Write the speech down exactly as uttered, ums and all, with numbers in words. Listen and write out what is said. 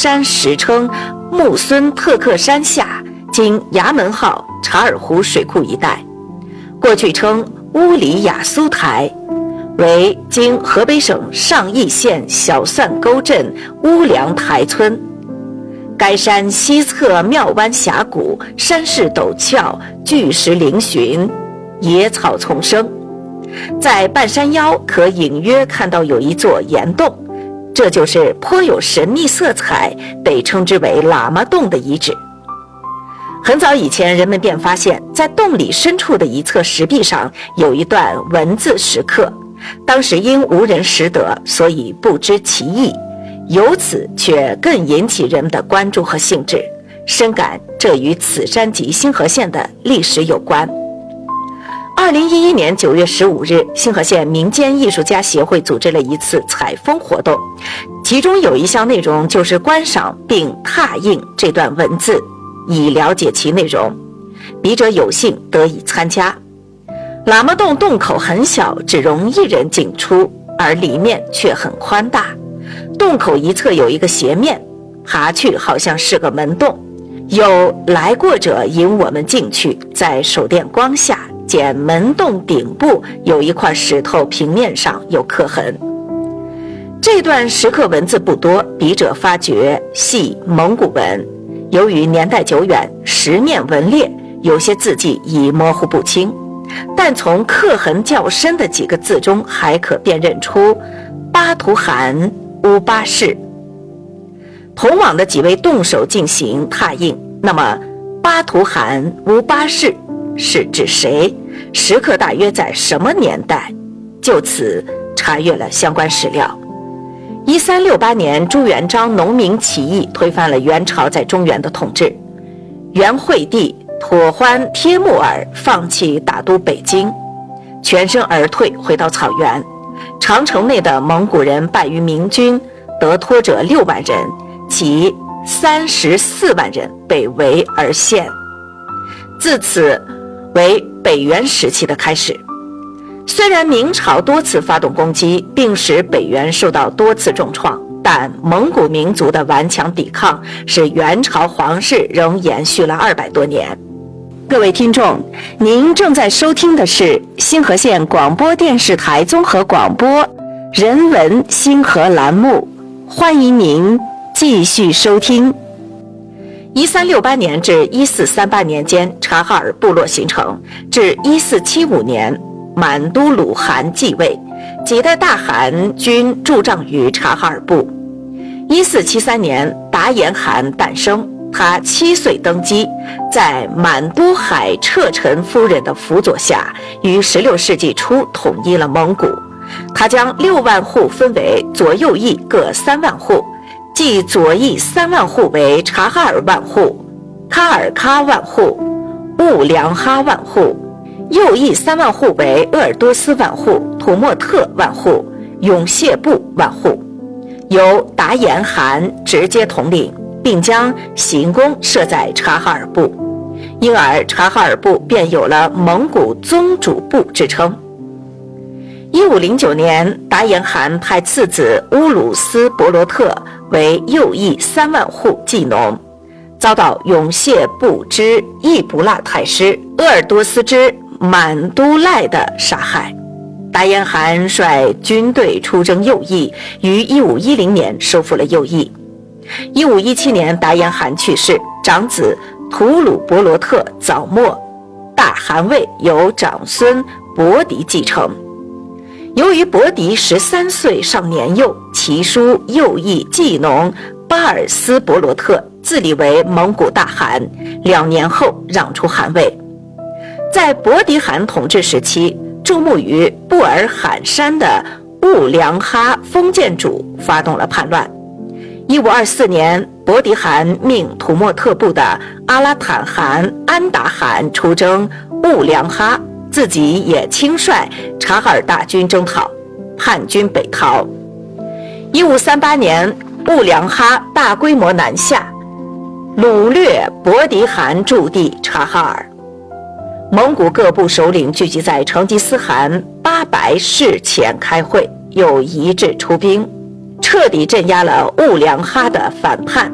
山时称木孙特克山下，今衙门号查尔湖水库一带，过去称乌里雅苏台，为今河北省上邑县小蒜沟镇乌梁台村。该山西侧庙湾峡谷，山势陡峭，巨石嶙峋，野草丛生。在半山腰可隐约看到有一座岩洞，这就是颇有神秘色彩，被称之为喇嘛洞的遗址。很早以前，人们便发现在洞里深处的一侧石壁上有一段文字石刻，当时因无人识得，所以不知其意，由此却更引起人们的关注和兴致，深感这与此山及星河县的历史有关。二零一一年九月十五日，星河县民间艺术家协会组织了一次采风活动，其中有一项内容就是观赏并拓印这段文字，以了解其内容。笔者有幸得以参加。喇嘛洞洞口很小，只容一人进出，而里面却很宽大。洞口一侧有一个斜面，爬去好像是个门洞。有来过者引我们进去，在手电光下见门洞顶部有一块石头平面上有刻痕。这段石刻文字不多，笔者发觉系蒙古文，由于年代久远，石面纹裂，有些字迹已模糊不清，但从刻痕较深的几个字中还可辨认出巴图汗乌巴氏。同往的几位动手进行拓印，那么巴图汗乌巴氏是指谁？石刻大约在什么年代？就此查阅了相关史料。一三六八年，朱元璋农民起义推翻了元朝在中原的统治，元惠帝妥欢帖木儿放弃大都北京，全身而退，回到草原。长城内的蒙古人败于明军，得脱者六万人，其三十四万人被围而陷。自此为北元时期的开始。虽然明朝多次发动攻击，并使北元受到多次重创，但蒙古民族的顽强抵抗使元朝皇室仍延续了二百多年。各位听众，您正在收听的是星河县广播电视台综合广播人文星河栏目，欢迎您继续收听。一三六八年至一四三八年间，察哈尔部落形成，至一四七五年满都鲁汗继位，几代大汗均驻帐于察哈尔部。一四七三年，达延汗诞生，他七岁登基，在满都海彻臣夫人的辅佐下，于十六世纪初统一了蒙古。他将六万户分为左右翼各三万户，即左翼三万户为察哈尔万户、喀尔喀万户、兀良哈万户，右翼三万户为鄂尔多斯万户、土默特万户、永谢部万户，由达延汗直接统领，并将行宫设在察哈尔部，因而察哈尔部便有了蒙古宗主部之称。一五零九年，达延汗派次子乌鲁斯伯罗特为右翼三万户祭农，遭到永谢部之易卜拉太师、鄂尔多斯之满都赖的杀害。达延汗率军队出征右翼，于一五一零年收复了右翼。一五一七年，达延汗去世，长子吐鲁伯罗特早没，大汗位由长孙伯迪继承。由于伯迪十三岁尚年幼，其叔右翼祭农巴尔斯伯罗特自立为蒙古大汗，两年后让出汗位。在伯迪汗统治时期，驻牧于布尔罕山的兀良哈封建主发动了叛乱。一五二四年，伯迪汗命土默特部的阿拉坦汗安达汗出征兀良哈，自己也亲率察哈尔大军征讨，叛军北逃。一五三八年，兀良哈大规模南下，掳掠伯迪汗驻地察哈尔。蒙古各部首领聚集在成吉思汗八百室前开会，又一致出兵，彻底镇压了兀良哈的反叛。